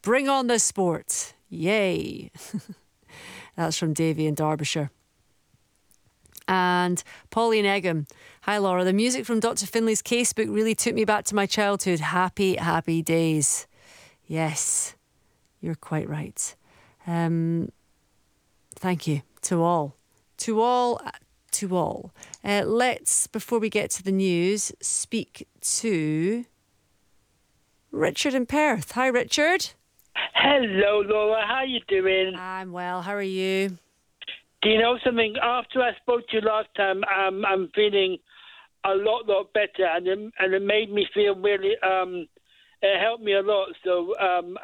Bring on the sport. Yay. That's from Davy in Derbyshire. And Pauline Egham. Hi, Laura. The music from Dr. Finlay's casebook really took me back to my childhood. Happy, happy days. Yes, you're quite right. Thank you to all. To all. To all. Let's, before we get to the news, speak to Richard in Perth. Hi, Richard. Hello, Laura. How you doing? I'm well. How are you? Do you know something? After I spoke to you last time, I'm feeling a lot better, and it made me feel really. It helped me a lot. So